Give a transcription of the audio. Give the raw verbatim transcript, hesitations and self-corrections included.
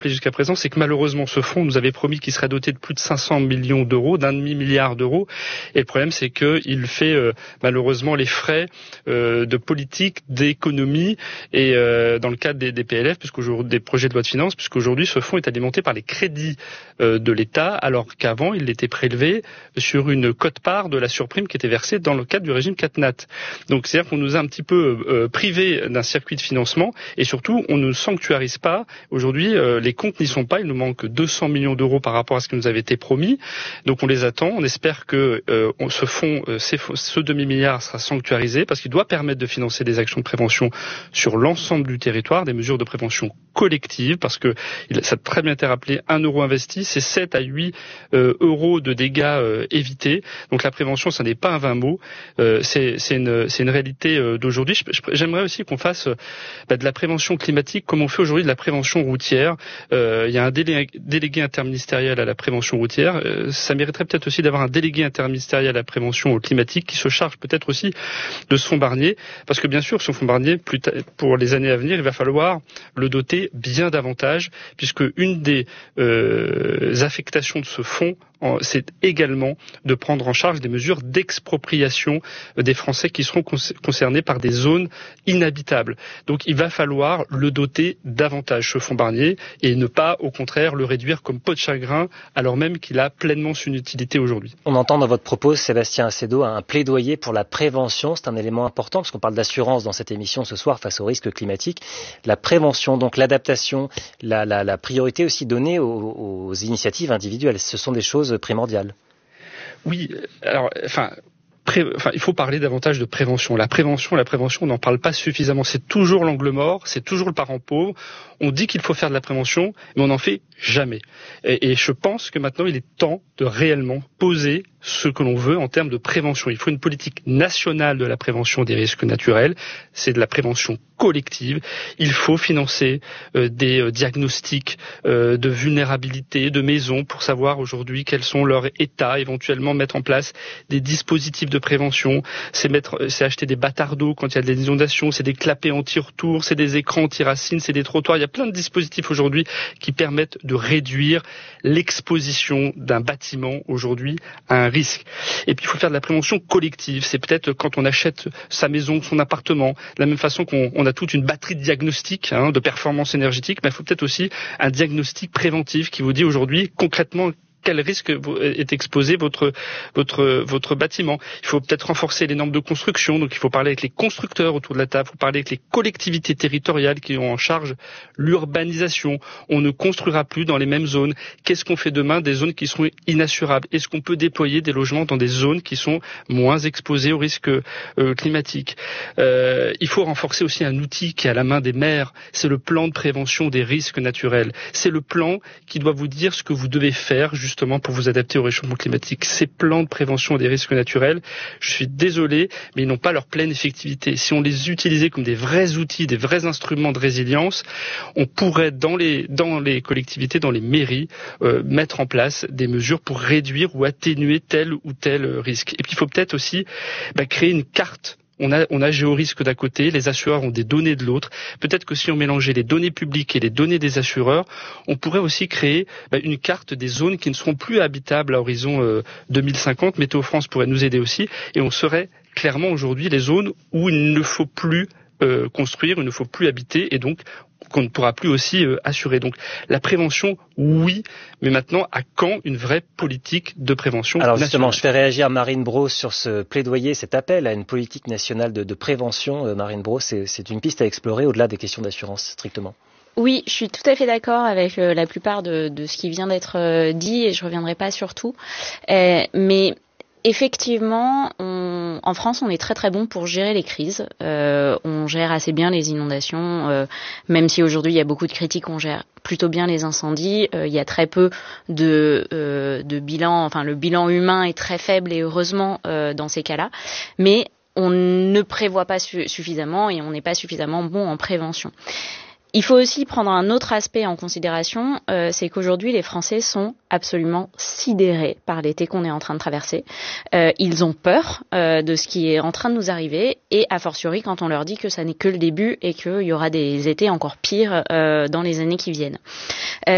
jusqu'à présent, c'est que malheureusement ce fonds nous avait promis qu'il serait doté de plus de cinq cents millions d'euros, d'un demi-milliard d'euros. Et le problème, c'est qu'il fait euh, malheureusement les frais euh, de politique, d'économie et euh, dans le cadre des, des P L F, puisqu'aujourd'hui des projets de loi de finances, puisqu'aujourd'hui ce fonds est alimenté par les crédits euh, de l'État, alors qu'avant il était prélevé sur une quote-part de la surprime qui était versée dans le cadre du régime CatNat. Donc c'est-à-dire qu'on nous a un petit peu euh, privé d'un circuit de financement et surtout on ne sanctuarise pas. Aujourd'hui, euh, les comptes n'y sont pas. Il nous manque deux cents millions d'euros par rapport à ce qui nous avait été promis. Donc on les attend. On espère que euh, on, ce fonds, euh, ces, ce demi-milliard sera sanctuarisé parce qu'il doit permettre de financer des actions de prévention sur l'ensemble du territoire, des mesures de prévention collectives, parce que ça a très bien été rappelé, un euro investi, c'est sept à huit euh, euros de dégâts euh, évités. Donc la prévention, ça n'est pas un vain mot. Euh, c'est, c'est, une, c'est une réalité euh, d'aujourd'hui. Je, je, j'aimerais aussi qu'on fasse euh, bah, de la prévention climatique comme on fait aujourd'hui de la prévention routière. Euh, il y a un délé, délégué interministériel à la prévention routière. Euh, ça mériterait peut-être aussi d'avoir un délégué interministériel à la prévention climatique qui se charge peut-être aussi de ce fonds Barnier, parce que bien sûr, ce fonds Barnier, plus ta- pour les années à venir, il va falloir le doter bien davantage, puisque une des euh, affectations de ce fonds, en, c'est également de prendre en charge des mesures d'expropriation des Français qui seront con- concernés par des zones inhabitables. Donc il va falloir le doter davantage, ce fonds Barnier, et ne pas, au contraire, le réduire comme peau de chagrin, alors même qu'il a pleinement son utilité aujourd'hui. On entend dans votre propos, Sébastien Assédo, un plaidoyer pour la prévention. C'est un élément important, parce qu'on parle d'assurance dans cette émission ce soir face aux risques climatiques. La prévention, donc l'adaptation, la, la, la priorité aussi donnée aux, aux initiatives individuelles. Ce sont des choses primordiales. Oui, alors, enfin... Pré... Enfin, il faut parler davantage de prévention. La prévention, la prévention, on n'en parle pas suffisamment. C'est toujours l'angle mort, c'est toujours le parent pauvre. On dit qu'il faut faire de la prévention, mais on n'en fait jamais. Et, et je pense que maintenant, il est temps de réellement poser ce que l'on veut en termes de prévention. Il faut une politique nationale de la prévention des risques naturels. C'est de la prévention collective. Il faut financer euh, des euh, diagnostics euh, de vulnérabilité de maisons pour savoir aujourd'hui quels sont leurs états, éventuellement mettre en place des dispositifs de prévention. C'est mettre, c'est acheter des bâtards d'eau quand il y a des inondations, c'est des clapets anti-retour, c'est des écrans anti-racines, c'est des trottoirs. Il y a plein de dispositifs aujourd'hui qui permettent de réduire l'exposition d'un bâtiment aujourd'hui à un risque. Et puis il faut faire de la prévention collective. C'est peut-être quand on achète sa maison, son appartement, de la même façon qu'on on a toute une batterie de diagnostics hein, de performance énergétique, mais il faut peut-être aussi un diagnostic préventif qui vous dit aujourd'hui concrètement quel risque est exposé votre votre votre bâtiment. Il faut peut-être renforcer les normes de construction, donc il faut parler avec les constructeurs autour de la table, il faut parler avec les collectivités territoriales qui ont en charge l'urbanisation. On ne construira plus dans les mêmes zones. Qu'est-ce qu'on fait demain des zones qui seront inassurables? Est-ce qu'on peut déployer des logements dans des zones qui sont moins exposées aux risques euh, climatiques? euh, Il faut renforcer aussi un outil qui est à la main des maires, c'est le plan de prévention des risques naturels. C'est le plan qui doit vous dire ce que vous devez faire justement justement pour vous adapter au réchauffement climatique. Ces plans de prévention des risques naturels, je suis désolé, mais ils n'ont pas leur pleine effectivité. Si on les utilisait comme des vrais outils, des vrais instruments de résilience, on pourrait dans les, dans les collectivités, dans les mairies, euh, mettre en place des mesures pour réduire ou atténuer tel ou tel risque. Et puis il faut peut-être aussi bah, créer une carte. On a, on a Géorisque d'un côté, les assureurs ont des données de l'autre. Peut-être que si on mélangeait les données publiques et les données des assureurs, on pourrait aussi créer bah, une carte des zones qui ne seront plus habitables à horizon euh, deux mille cinquante. Météo France pourrait nous aider aussi. Et on serait clairement aujourd'hui les zones où il ne faut plus euh, construire, il ne faut plus habiter et donc qu'on ne pourra plus aussi euh, assurer. Donc la prévention, oui, mais maintenant, à quand une vraie politique de prévention Alors nationale? justement, je fais réagir Marine Braud sur ce plaidoyer, cet appel à une politique nationale de, de prévention. Euh, Marine Braud, c'est, c'est une piste à explorer au-delà des questions d'assurance, strictement. Oui, je suis tout à fait d'accord avec euh, la plupart de, de ce qui vient d'être euh, dit et je reviendrai pas sur tout. Euh, mais effectivement, on, en France, on est très très bon pour gérer les crises. Euh, on gère assez bien les inondations, euh, même si aujourd'hui il y a beaucoup de critiques, on gère plutôt bien les incendies. Euh, il y a très peu de, euh, de bilan, enfin le bilan humain est très faible et heureusement euh, dans ces cas-là. Mais on ne prévoit pas su- suffisamment et on n'est pas suffisamment bon en prévention. Il faut aussi prendre un autre aspect en considération, euh, c'est qu'aujourd'hui les Français sont absolument sidérés par l'été qu'on est en train de traverser. Euh, ils ont peur euh, de ce qui est en train de nous arriver et a fortiori quand on leur dit que ça n'est que le début et qu'il y aura des étés encore pires euh, dans les années qui viennent. Euh,